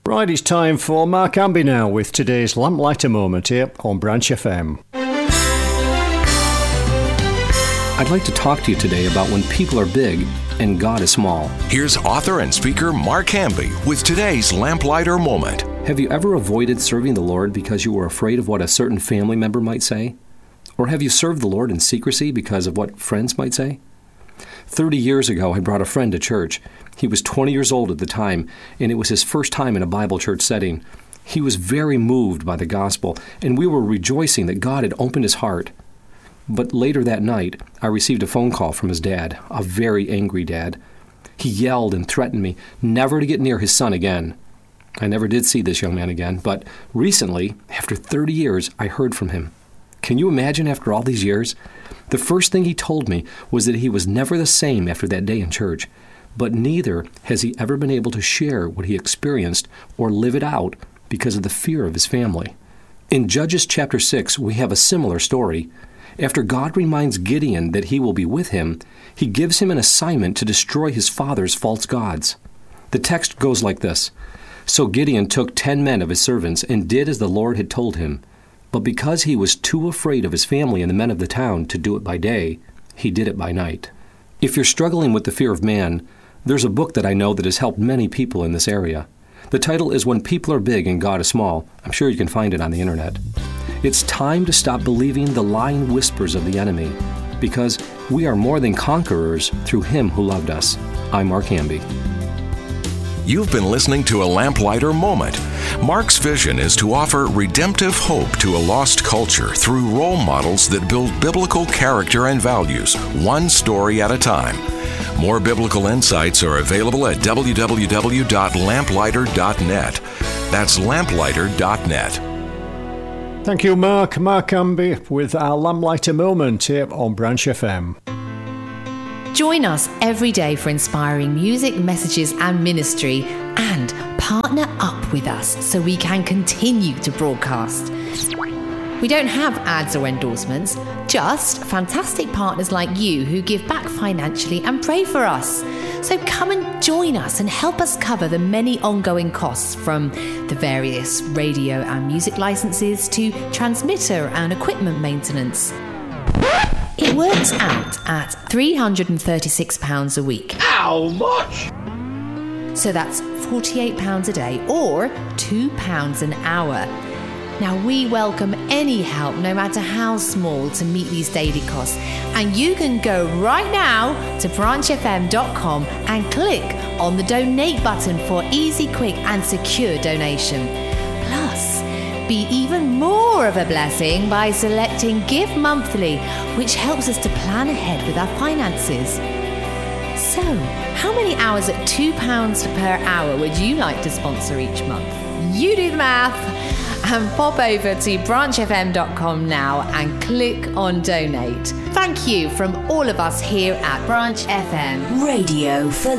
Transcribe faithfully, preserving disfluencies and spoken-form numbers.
Right, it's time for Mark Amby now with today's Lamplighter Moment here on Branch F M. I'd like to talk to you today about when people are big and God is small. Here's author and speaker Mark Amby with today's Lamplighter Moment. Have you ever avoided serving the Lord because you were afraid of what a certain family member might say? Or have you served the Lord in secrecy because of what friends might say? Thirty years ago, I brought a friend to church. He was twenty years old at the time, and it was his first time in a Bible church setting. He was very moved by the gospel, and we were rejoicing that God had opened his heart. But later that night, I received a phone call from his dad, a very angry dad. He yelled and threatened me never to get near his son again. I never did see this young man again, but recently, after thirty years, I heard from him. Can you imagine after all these years? The first thing he told me was that he was never the same after that day in church, but neither has he ever been able to share what he experienced or live it out because of the fear of his family. In Judges chapter six, we have a similar story. After God reminds Gideon that he will be with him, he gives him an assignment to destroy his father's false gods. The text goes like this: So Gideon took ten men of his servants and did as the Lord had told him. But because he was too afraid of his family and the men of the town to do it by day, he did it by night. If you're struggling with the fear of man, there's a book that I know that has helped many people in this area. The title is When People Are Big and God is Small. I'm sure you can find it on the internet. It's time to stop believing the lying whispers of the enemy, because we are more than conquerors through him who loved us. I'm Mark Amby. You've been listening to a Lamplighter Moment. Mark's vision is to offer redemptive hope to a lost culture through role models that build biblical character and values, one story at a time. More biblical insights are available at w w w dot lamplighter dot net. That's lamplighter dot net. Thank you, Mark. Mark Amby with our Lamplighter Moment here on Branch F M. Join us every day for inspiring music, messages and ministry, and partner up with us so we can continue to broadcast. We don't have ads or endorsements, just fantastic partners like you who give back financially and pray for us. So come and join us and help us cover the many ongoing costs, from the various radio and music licenses to transmitter and equipment maintenance. It works out at three hundred thirty-six pounds a week. How much? So that's forty-eight pounds a day, or two pounds an hour. Now, we welcome any help, no matter how small, to meet these daily costs. And you can go right now to branch f m dot com and click on the donate button for easy, quick and secure donation. Plus, be even more of a blessing by selecting Give Monthly, which helps us to plan ahead with our finances. So, how many hours at two pounds per hour would you like to sponsor each month? You do the math and pop over to branch f m dot com now and click on donate. Thank you from all of us here at Branch F M. Radio for